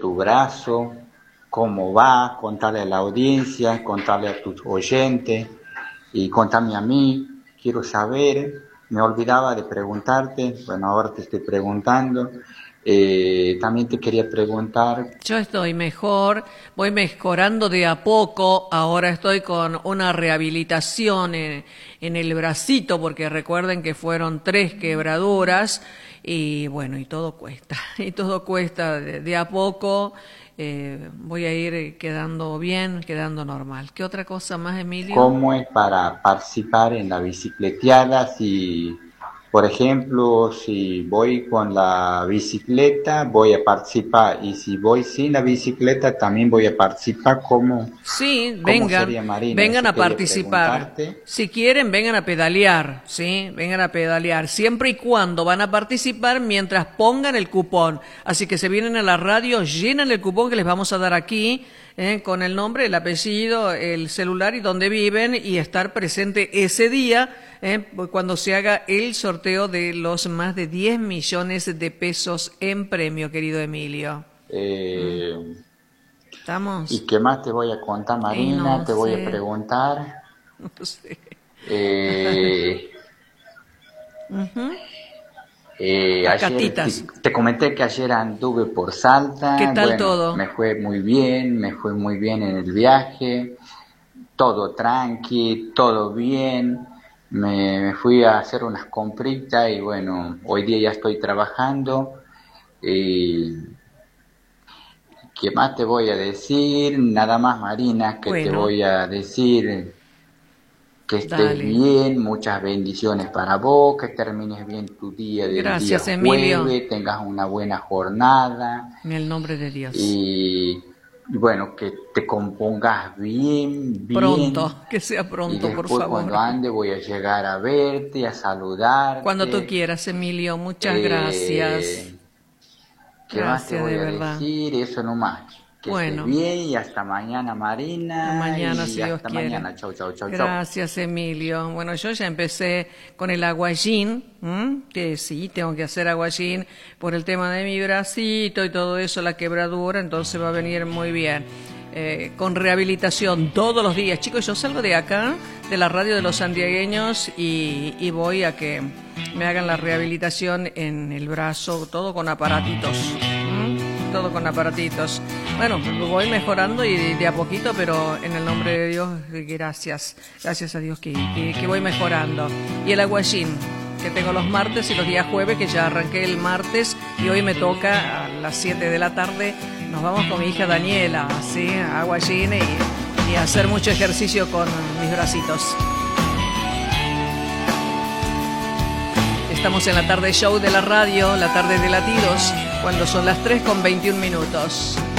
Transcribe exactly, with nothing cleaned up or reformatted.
tu brazo, cómo va, contarle a la audiencia, contarle a tus oyentes y contarme a mí. Quiero saber, me olvidaba de preguntarte, bueno, ahora te estoy preguntando. Eh, también te quería preguntar. Yo estoy mejor, voy mejorando de a poco. Ahora estoy con una rehabilitación en, en el bracito, porque recuerden que fueron tres quebraduras y bueno, y todo cuesta, y todo cuesta de, de a poco. Eh, voy a ir quedando bien, quedando normal. ¿Qué otra cosa más, Emilio? ¿Cómo es para participar en la bicicleteada? Si, por ejemplo, si voy con la bicicleta, voy a participar. Y si voy sin la bicicleta, también voy a participar. ¿Cómo, Sí, cómo vengan, sería, Marina? vengan Eso a quería participar. preguntarte. Si quieren, vengan a pedalear, ¿sí? Vengan a pedalear, siempre y cuando van a participar mientras pongan el cupón. Así que se vienen a la radio, llenan el cupón que les vamos a dar aquí, ¿eh? Con el nombre, el apellido, el celular y dónde viven, y estar presente ese día, ¿eh? Cuando se haga el sorteo de los más de diez millones de pesos en premio, querido Emilio. Eh, ¿Mm? ¿Estamos? ¿Y qué más te voy a contar, Y Marina? no Te voy a sé, preguntar. no sé. Eh, Ujú. eh, Las ayer te, catitas. te comenté que ayer anduve por ¿Qué Salta. tal Bueno, todo? me fue muy bien, me fue muy bien en el viaje. Todo tranqui, todo bien. Me, me fui a hacer unas compritas y bueno, hoy día ya estoy trabajando. Y ¿qué más te voy a decir? Nada más, Marina, que te Bueno, voy a decir que estés dale. bien, muchas bendiciones para vos, que termines bien tu día del día Gracias, Emilio. jueves, tengas una buena jornada En el nombre de Dios. y, y bueno, que te compongas bien, bien. Pronto, que sea Y pronto, por después cuando favor. ande voy a llegar a verte, a Cuando tú saludarte. quieras, Emilio. Muchas gracias. Eh, ¿Qué más te Gracias, voy de a verdad. decir? Eso nomás. Que estés Bueno, bien y hasta mañana, a Marina. mañana, si Y Dios hasta quiere. mañana. Chau, chau, chau, chau. Gracias, Emilio. Bueno, yo ya empecé con el aguayín, ¿m? Que sí, tengo que hacer aguayín por el tema de mi bracito y todo eso, la quebradura, entonces va a venir muy bien. Eh, con rehabilitación todos los días. Chicos, yo salgo de acá, de la radio de los santiagueños, y, y voy a que me hagan la rehabilitación en el brazo, todo con aparatitos. ¿m? Todo con aparatitos. Bueno, voy mejorando y de, de a poquito, pero en el nombre de Dios, gracias. Gracias a Dios que, que, que voy mejorando. Y el aguayín, que tengo los martes y los días jueves, que ya arranqué el martes y hoy me toca a las siete de la tarde. Nos vamos con mi hija Daniela, ¿sí? A aguayín y, y a hacer mucho ejercicio con mis bracitos. Estamos en la tarde show de la radio, la tarde de latidos, cuando son las tres con veintiún minutos.